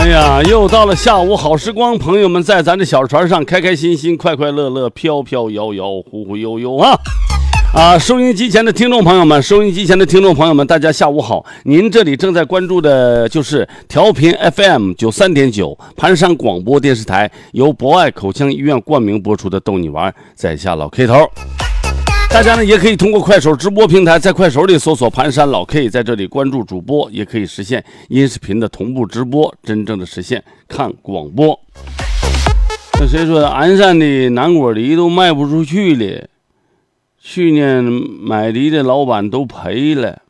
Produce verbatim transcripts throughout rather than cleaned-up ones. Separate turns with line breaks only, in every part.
哎呀，又到了下午好时光，朋友们在咱这小船上开开心心、快快乐乐、飘飘摇摇、忽忽悠悠啊！啊，收音机前的听众朋友们，收音机前的听众朋友们，大家下午好！您这里正在关注的就是调频 F M 九三点九，盘山广播电视台由博爱口腔医院冠名播出的逗你玩，在下老 K 头。大家呢也可以通过快手直播平台，在快手里搜索盘山老 K， 在这里关注主播，也可以实现音视频的同步直播，真正的实现看广播。那谁说的鞍山的南果梨都卖不出去了，去年买梨的老板都赔了，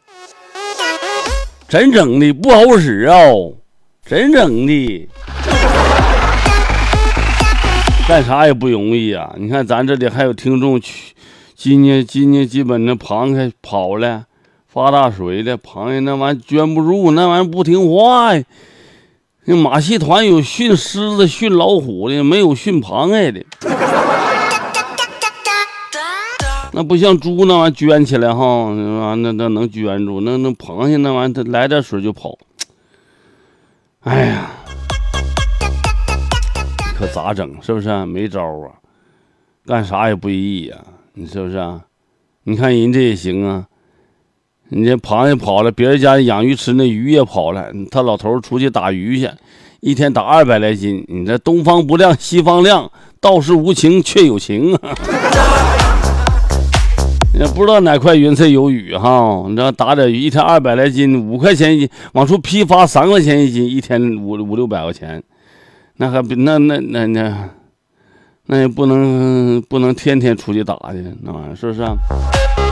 真整的不好使哦，真整的干啥也不容易啊！你看咱这里还有听众去今年今年基本的螃蟹跑了，发大水了，螃蟹那玩意圈不住，那玩意不听话呀。那马戏团有训狮子、训老虎的，没有训螃蟹的。那不像猪那玩意圈起来哈，那那能圈住。那那螃蟹那玩意它来点水就跑。哎呀，可咋整？是不是、啊、没招啊？干啥也不易呀、啊。你是不是啊？你看人这也行啊，你这螃蟹跑了，别人家养鱼吃那鱼也跑了，他老头出去打鱼去，一天打二百来斤。你这东方不亮西方亮，道是无情却有情啊！也不知道哪块云彩有雨哈，你知道打点鱼一天二百来斤，五块钱一斤，往出批发三块钱一斤，一天五五六百块钱，那还比那那那那。那也不能不能天天出去打去，那玩意儿是不是啊？